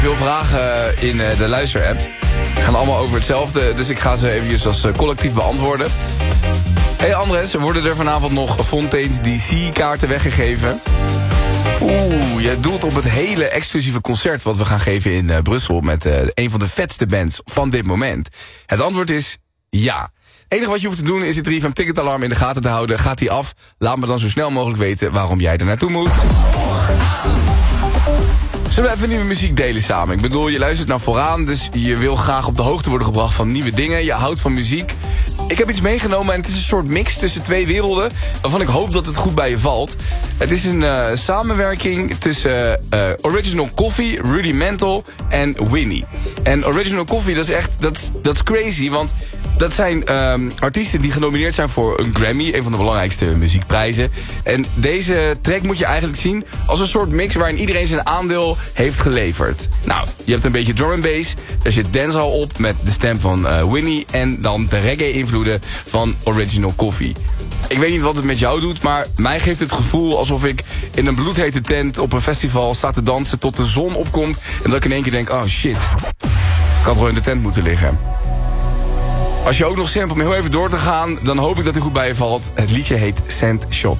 Veel vragen in de luisterapp. Gaan allemaal over hetzelfde, dus ik ga ze eventjes als collectief beantwoorden. Hey Andres, worden er vanavond nog Fontaines DC-kaarten weggegeven? Je doelt op het hele exclusieve concert wat we gaan geven in Brussel met een van de vetste bands van dit moment. Het antwoord is ja. Het enige wat je hoeft te doen is het 3FM ticketalarm in de gaten te houden. Gaat die af? Laat me dan zo snel mogelijk weten waarom jij er naartoe moet. Zullen we even nieuwe muziek delen samen? Ik bedoel, je luistert naar Vooraan, dus je wil graag op de hoogte worden gebracht van nieuwe dingen. Je houdt van muziek. Ik heb iets meegenomen en het is een soort mix tussen twee werelden, waarvan ik hoop dat het goed bij je valt. Het is een samenwerking tussen Original Coffee, Rudimental en Winnie. En Original Coffee, dat is echt, dat is crazy, want dat zijn artiesten die genomineerd zijn voor een Grammy, een van de belangrijkste muziekprijzen. En deze track moet je eigenlijk zien als een soort mix waarin iedereen zijn aandeel heeft geleverd. Nou, je hebt een beetje drum and bass, daar zit dancehall op met de stem van Winnie en dan de reggae-invloeden van Original Coffee. Ik weet niet wat het met jou doet, maar mij geeft het gevoel alsof ik in een bloedhete tent op een festival sta te dansen tot de zon opkomt en dat ik in één keer denk, oh shit, ik had wel in de tent moeten liggen. Als je ook nog zin hebt om heel even door te gaan, dan hoop ik dat het goed bij je valt. Het liedje heet Sand Shot.